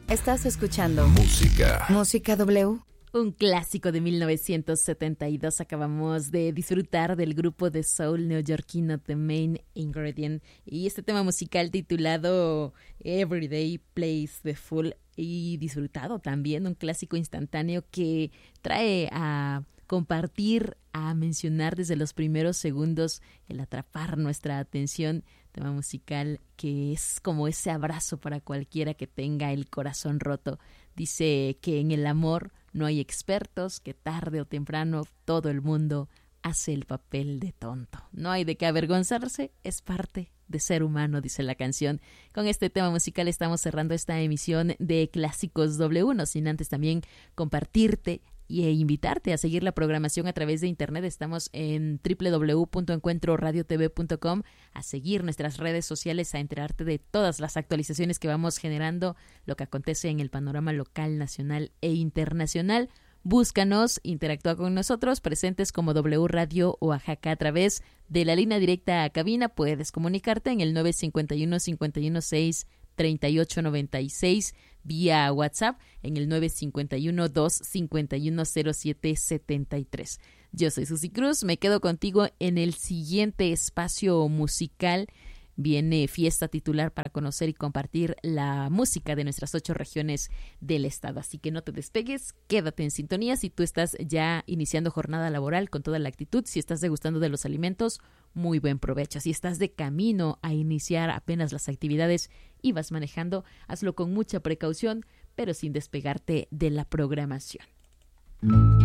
Estás escuchando Música W. Un clásico de 1972 acabamos de disfrutar del grupo de soul neoyorquino The Main Ingredient y este tema musical titulado Everyday Plays the Fool, y disfrutado también un clásico instantáneo que trae a compartir, a mencionar desde los primeros segundos el atrapar nuestra atención, tema musical que es como ese abrazo para cualquiera que tenga el corazón roto. Dice que en el amor no hay expertos, que tarde o temprano todo el mundo hace el papel de tonto. No hay de qué avergonzarse, es parte de ser humano, dice la canción. Con este tema musical estamos cerrando esta emisión de Clásicos W, no sin antes también compartirte e invitarte a seguir la programación a través de internet. Estamos en www.encuentroradiotv.com, a seguir nuestras redes sociales, a enterarte de todas las actualizaciones que vamos generando, lo que acontece en el panorama local, nacional e internacional. Búscanos, interactúa con nosotros, presentes como W Radio Oaxaca a través de la línea directa a cabina. Puedes comunicarte en el 951-516-3896, vía WhatsApp en el 951-251-0773. Yo soy Susy Cruz, me quedo contigo en el siguiente espacio musical. Viene fiesta titular para conocer y compartir la música de nuestras 8 regiones del estado. Así que no te despegues, quédate en sintonía. Si tú estás ya iniciando jornada laboral con toda la actitud, si estás degustando de los alimentos, muy buen provecho. Si estás de camino a iniciar apenas las actividades y vas manejando, hazlo con mucha precaución, pero sin despegarte de la programación.